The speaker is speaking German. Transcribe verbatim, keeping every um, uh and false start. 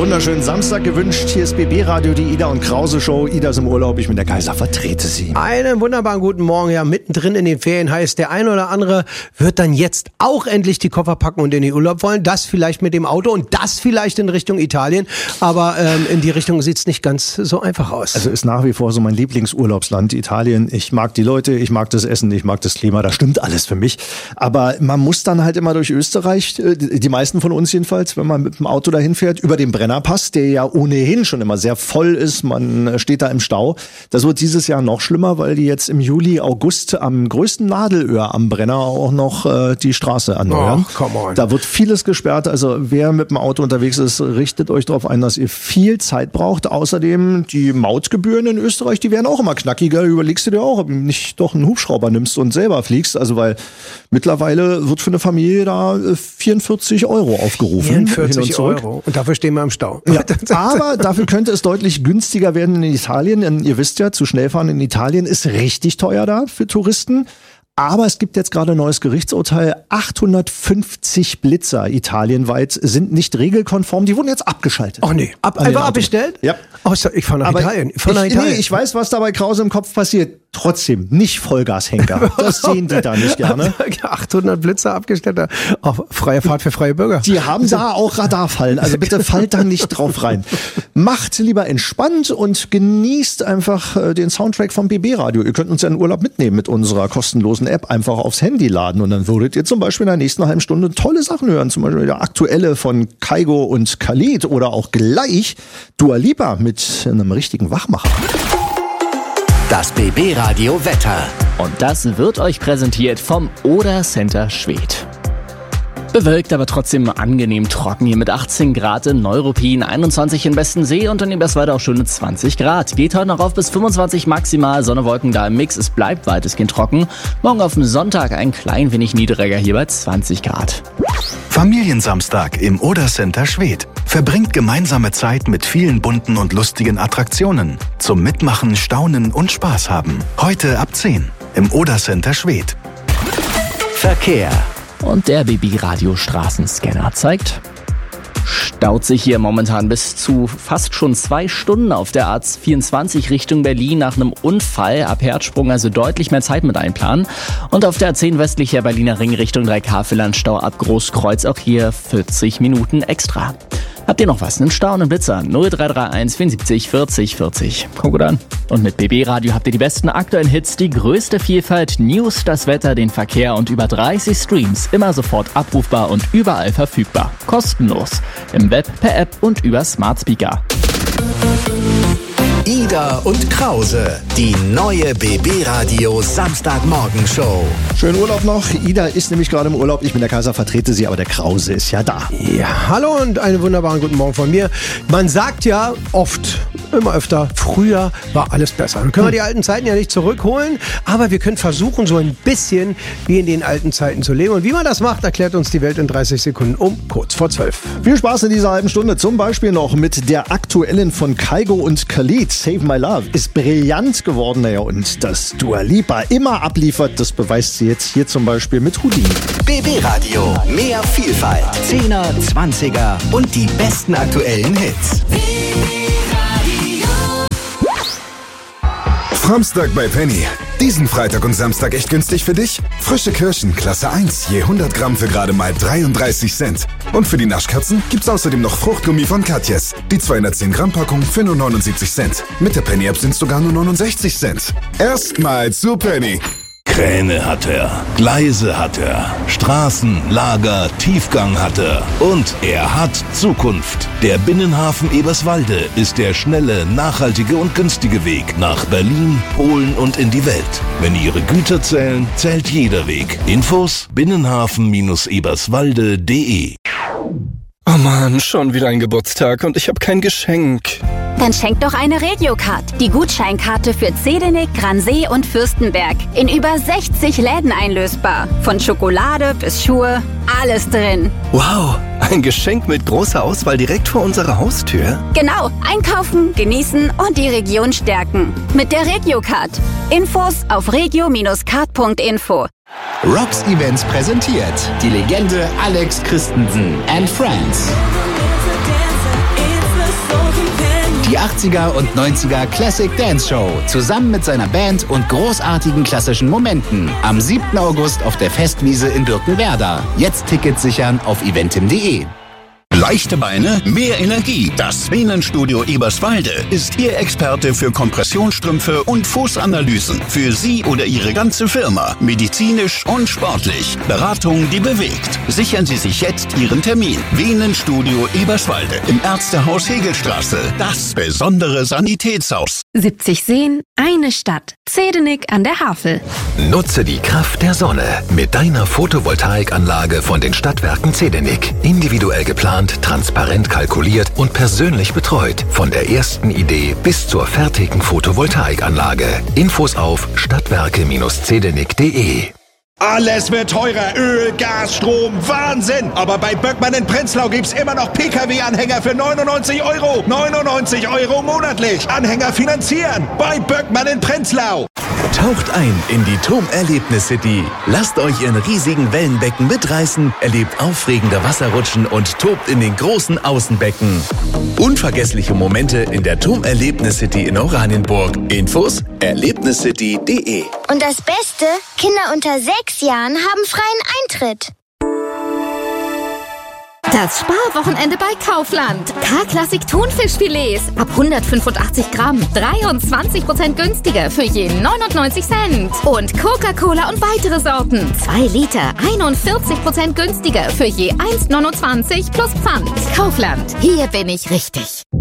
wunderschönen Samstag gewünscht. Hier ist B B Radio, die Ida und Krause Show. Ida ist im Urlaub, ich bin der Kaiser, vertrete sie. Einen wunderbaren guten Morgen. Ja, mittendrin in den Ferien heißt, der eine oder andere wird dann jetzt auch endlich die Koffer packen und in den Urlaub wollen. Das vielleicht mit dem Auto und das vielleicht in Richtung Italien. Aber ähm, in die Richtung sieht's nicht ganz so einfach aus. Also ist nach wie vor so mein Lieblingsurlaubsland, Italien. Ich mag die Leute, ich mag das Essen, ich mag das Klima. Da stimmt alles für mich. Aber man muss dann halt immer durch Österreich, die meisten von uns jedenfalls, wenn man mit dem Auto dahin fährt, über den Brennerpass, der ja ohnehin schon immer sehr voll ist. Man steht da im Stau. Das wird dieses Jahr noch schlimmer, weil die jetzt im Juli, August am größten Nadelöhr am Brenner auch noch äh, die Straße erneuern. Oh, come on. Da wird vieles gesperrt. Also wer mit dem Auto unterwegs ist, richtet euch darauf ein, dass ihr viel Zeit braucht. Außerdem die Mautgebühren in Österreich, die werden auch immer knackiger. Überlegst du dir auch, ob du nicht doch einen Hubschrauber nimmst und selber fliegst. Also weil mittlerweile wird für eine Familie da vierundvierzig Euro aufgerufen. vierundvierzig Euro. Und dafür stehen wir im Stau. Ja, aber dafür könnte es deutlich günstiger werden in Italien. Denn ihr wisst ja, zu schnell fahren in Italien ist richtig teuer da für Touristen. Aber es gibt jetzt gerade ein neues Gerichtsurteil. achthundertfünfzig Blitzer italienweit sind nicht regelkonform. Die wurden jetzt abgeschaltet. Ach nee, Ab, einfach abbestellt? Ja. Oh, ich fahre nach Aber Italien. Ich, fahr ich, nach Italien. Nee, ich weiß, was da bei Krause im Kopf passiert. Trotzdem, nicht Vollgashenker. Das sehen die da nicht gerne. achthundert Blitzer abgestellt. Oh, freie Fahrt für freie Bürger. Die haben da auch Radarfallen. Also bitte fallt da nicht drauf rein. Macht lieber entspannt und genießt einfach den Soundtrack vom B B Radio. Ihr könnt uns ja in Urlaub mitnehmen mit unserer kostenlosen App. Einfach aufs Handy laden und dann würdet ihr zum Beispiel in der nächsten halben Stunde tolle Sachen hören. Zum Beispiel der aktuelle von Kygo und Khalid oder auch gleich Dua Lipa mit einem richtigen Wachmacher. Das B B Radio Wetter. Und das wird euch präsentiert vom Oder Center Schwedt. Bewölkt, aber trotzdem angenehm trocken hier mit achtzehn Grad in Neuruppin, einundzwanzig in Bestensee und in Eberswalde auch schöne zwanzig Grad. Geht heute noch auf bis fünfundzwanzig maximal, Sonne, Wolken da im Mix, es bleibt weitestgehend trocken. Morgen auf dem Sonntag ein klein wenig niedriger hier bei zwanzig Grad. Familiensamstag im Oder Center Schwedt. Verbringt gemeinsame Zeit mit vielen bunten und lustigen Attraktionen. Zum Mitmachen, Staunen und Spaß haben. Heute ab zehn im Oder Center Schwedt. Verkehr. Und der B B Radio Straßenscanner zeigt, staut sich hier momentan bis zu fast schon zwei Stunden auf der A vierundzwanzig Richtung Berlin nach einem Unfall ab Herzsprung, also deutlich mehr Zeit mit einplanen. Und auf der A zehn westlicher Berliner Ring Richtung drei K-Stau ab Großkreuz auch hier vierzig Minuten extra. Habt ihr noch was? Einen Stau und einen Blitzer? null drei drei eins vierundsiebzig vierzig vierzig. Kommt gut an. Und mit B B Radio habt ihr die besten aktuellen Hits, die größte Vielfalt, News, das Wetter, den Verkehr und über dreißig Streams. Immer sofort abrufbar und überall verfügbar. Kostenlos. Im Web, per App und über Smart Speaker. Ida und Krause, die neue B B Radio Samstagmorgen-Show. Schönen Urlaub noch. Ida ist nämlich gerade im Urlaub. Ich bin der Kaiser, vertrete sie, aber der Krause ist ja da. Ja, hallo und einen wunderbaren guten Morgen von mir. Man sagt ja oft, immer öfter, früher war alles besser. Dann können wir die alten Zeiten ja nicht zurückholen, aber wir können versuchen, so ein bisschen wie in den alten Zeiten zu leben. Und wie man das macht, erklärt uns die Welt in dreißig Sekunden um kurz vor zwölf. Viel Spaß in dieser halben Stunde. Zum Beispiel noch mit der aktuellen von Kygo und Khalid. Save My Love ist brillant geworden. Naja, und dass Dua Lipa immer abliefert, das beweist sie jetzt hier zum Beispiel mit Houdini. B B Radio, mehr Vielfalt, Zehner, Zwanziger und die besten aktuellen Hits. Samstag bei Penny. Diesen Freitag und Samstag echt günstig für dich? Frische Kirschen, Klasse eins, je hundert Gramm für gerade mal dreiunddreißig Cent. Und für die Naschkatzen gibt's außerdem noch Fruchtgummi von Katjes. Die zweihundertzehn Gramm Packung für nur neunundsiebzig Cent. Mit der Penny-App sind's sogar nur neunundsechzig Cent. Erstmal zu Penny. Kräne hat er, Gleise hat er, Straßen, Lager, Tiefgang hat er und er hat Zukunft. Der Binnenhafen Eberswalde ist der schnelle, nachhaltige und günstige Weg nach Berlin, Polen und in die Welt. Wenn Ihre Güter zählen, zählt jeder Weg. Infos binnenhafen Eberswalde punkt de. Oh Mann, schon wieder ein Geburtstag und ich habe kein Geschenk. Dann schenk doch eine Regiocard. Die Gutscheinkarte für Zedinek, Gransee und Fürstenberg. In über sechzig Läden einlösbar. Von Schokolade bis Schuhe, alles drin. Wow, ein Geschenk mit großer Auswahl direkt vor unserer Haustür? Genau, einkaufen, genießen und die Region stärken. Mit der Regiocard. Infos auf regio Bindestrich card punkt info. Rocks Events präsentiert die Legende Alex Christensen and Friends. Die achtziger und neunziger Classic Dance Show. Zusammen mit seiner Band und großartigen klassischen Momenten. Am siebten August auf der Festwiese in Birkenwerder. Jetzt Tickets sichern auf eventim punkt de. Leichte Beine, mehr Energie. Das Venenstudio Eberswalde ist Ihr Experte für Kompressionsstrümpfe und Fußanalysen. Für Sie oder Ihre ganze Firma. Medizinisch und sportlich. Beratung, die bewegt. Sichern Sie sich jetzt Ihren Termin. Venenstudio Eberswalde im Ärztehaus Hegelstraße. Das besondere Sanitätshaus. siebzig Seen, eine Stadt. Zedenik an der Havel. Nutze die Kraft der Sonne mit deiner Photovoltaikanlage von den Stadtwerken Zedenik. Individuell geplant, transparent kalkuliert und persönlich betreut. Von der ersten Idee bis zur fertigen Photovoltaikanlage. Infos auf stadtwerke zedenik punkt de. Alles wird teurer. Öl, Gas, Strom, Wahnsinn. Aber bei Böckmann in Prenzlau gibt's immer noch P K W-Anhänger für neunundneunzig Euro. neunundneunzig Euro monatlich. Anhänger finanzieren. Bei Böckmann in Prenzlau. Taucht ein in die TOM Erlebnis City. Lasst euch in riesigen Wellenbecken mitreißen, erlebt aufregende Wasserrutschen und tobt in den großen Außenbecken. Unvergessliche Momente in der TOM Erlebnis City in Oranienburg. Infos erlebniscity punkt de. Und das Beste, Kinder unter sechs Jahren haben freien Eintritt. Das Sparwochenende bei Kaufland. K-Klassik Thunfischfilets ab hundertfünfundachtzig Gramm. dreiundzwanzig Prozent günstiger für je neunundneunzig Cent. Und Coca-Cola und weitere Sorten. zwei Liter, einundvierzig Prozent günstiger für je eins Komma neunundzwanzig plus Pfand. Kaufland. Hier bin ich richtig.